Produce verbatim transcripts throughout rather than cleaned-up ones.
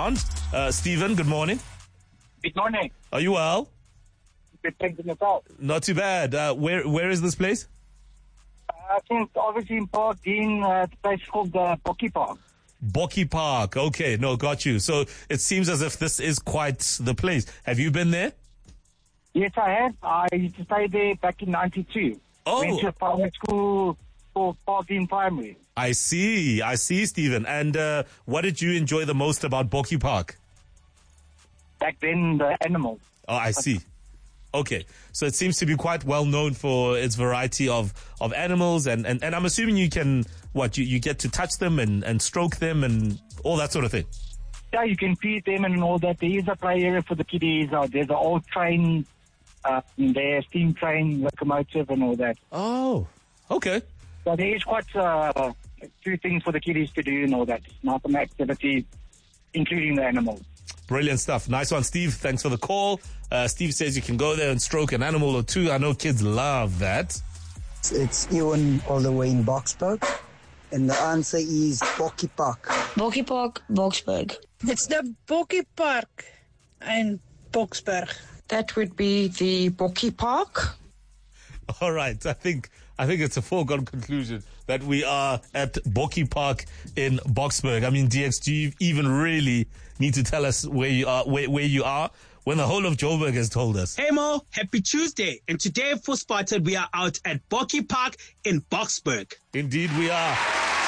around. Uh, Stephen, good morning. Good morning. Are you well? Good, thanks in yourself. Not too bad. Uh, where Where is this place? Uh, I think obviously in Park Dean, uh, the place called uh, Bokkie Park. Bokkie Park. Okay, no, got you. So it seems as if this is quite the place. Have you been there? Yes, I have. I used to stay there back in ninety-two. Oh. Went to a primary school called Park Dean Primary. I see. I see, Stephen. And uh, what did you enjoy the most about Bokkie Park? Back then, the animals. Oh, I see. Okay. So it seems to be quite well known for its variety of, of animals. And, and, and I'm assuming you can, what, you, you get to touch them and, and stroke them and all that sort of thing. Yeah, you can feed them and all that. There is a play area for the kiddies. Uh, there's an old train uh, there, steam train, locomotive and all that. Oh, okay. So there is quite uh, a few things for the kiddies to do and all that. Mountain activities, including the animals. Brilliant stuff. Nice one, Steve. Thanks for the call. Uh, Steve says you can go there and stroke an animal or two. I know kids love that. It's Ewan all the way in Boksburg. And the answer is Bokkie Park. Bokkie Park, Boksburg. It's the Bokkie Park in Boksburg. That would be the Bokkie Park. All right. I think I think it's a foregone conclusion that we are at Bokkie Park in Boksburg. I mean, D X, do you even really need to tell us where you are, where, where you are when the whole of Joburg has told us? Hey Mo, happy Tuesday. And today for Spotted, we are out at Bokkie Park in Boksburg. Indeed we are.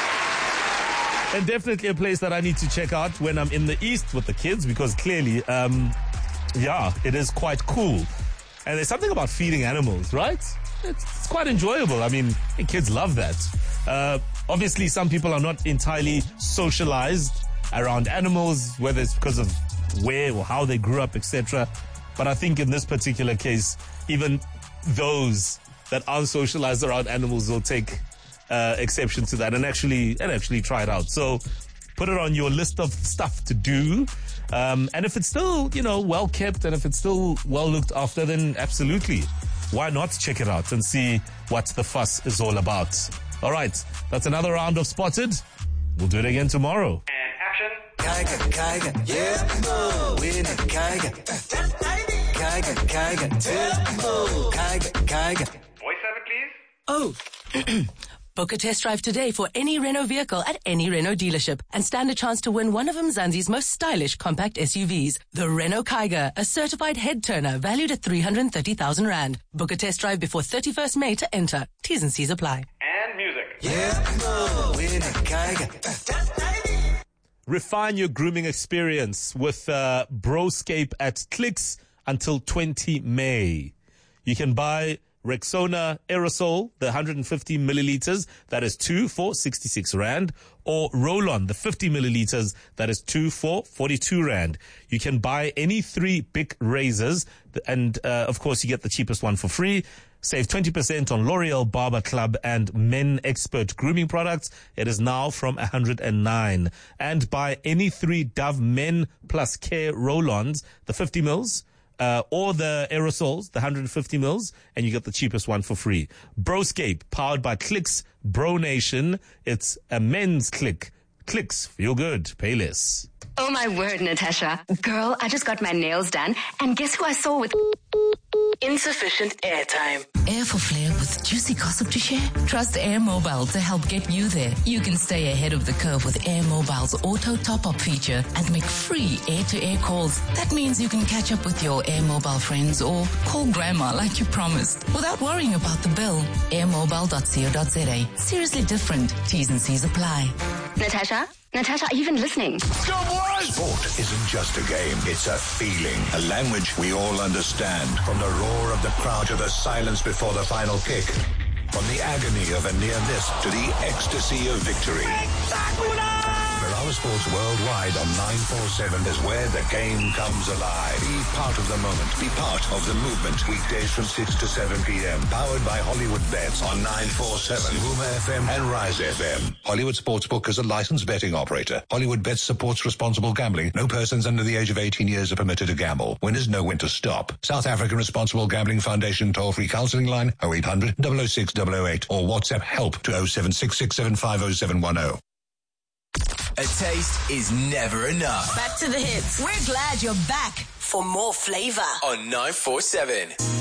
And definitely a place that I need to check out when I'm in the East with the kids, because clearly, um, yeah, it is quite cool. And there's something about feeding animals, right? It's, it's quite enjoyable. I mean, kids love that. Uh, obviously, some people are not entirely socialized around animals, whether it's because of where or how they grew up, et cetera. But I think in this particular case, even those that aren't socialized around animals will take uh, exception to that and actually and actually try it out. So put it on your list of stuff to do. Um, and if it's still, you know, well kept and if it's still well looked after, then absolutely. Why not check it out and see what the fuss is all about? All right, that's another round of Spotted. We'll do it again tomorrow. And action. Kaiga, Kaiga, yeah, win it, Kaiga. Kaiga, Kaiga, tempo. Kaiga, Kaiga. Voice of it, please. Oh. Book a test drive today for any Renault vehicle at any Renault dealership and stand a chance to win one of Mzansi's most stylish compact S U Vs, the Renault Kaiga, a certified head turner valued at three hundred thirty thousand rand. Book a test drive before thirty-first May to enter. T's and C's apply. And music. Yeah, win it, Kaiga. Refine your grooming experience with uh, Broscape at Clicks until twentieth of May. You can buy Rexona Aerosol, the one hundred fifty milliliters, that is two for sixty-six rand, or Roll-On, the fifty milliliters, that is two for forty-two rand. You can buy any three Bic razors, and uh, of course you get the cheapest one for free. Save twenty percent on L'Oreal Barber Club and Men Expert grooming products. It is now from one hundred nine. And buy any three Dove Men Plus Care Roll-Ons, the fifty mils, Uh, or the aerosols, the one hundred fifty mils, and you get the cheapest one for free. Broscape, powered by Clicks, Bro Nation. It's a men's click. Clicks, feel good, pay less. Oh my word, Natasha. Girl, I just got my nails done, and guess who I saw with insufficient airtime? Air for flair with juicy gossip to share? Trust Air Mobile to help get you there. You can stay ahead of the curve with Air Mobile's auto top-up feature and make free air-to-air calls. That means you can catch up with your Air Mobile friends or call grandma like you promised without worrying about the bill. air mobile dot co dot za. Seriously different. T's and C's apply. Natasha? Natasha, are you even listening? Go boys! Sport isn't just a game, it's a feeling, a language we all understand. From the roar of the crowd to the silence before the final kick. From the agony of a near miss to the ecstasy of victory. Bravo Sports Worldwide on nine forty-seven is where the game comes alive. Be part of the moment. Be part of the movement. Weekdays from six to seven p.m. Powered by Hollywood Bets on nine forty-seven, Huma F M and Rise F M. Hollywood Sportsbook is a licensed betting operator. Hollywood Bets supports responsible gambling. No persons under the age of eighteen years are permitted to gamble. Winners know when to stop. South African Responsible Gambling Foundation toll-free counseling line oh eight hundred, double oh six, double oh eight or WhatsApp help to oh seven six six seven five oh seven one oh. A taste is never enough. Back to the hits. We're glad you're back for more flavor. On nine four seven.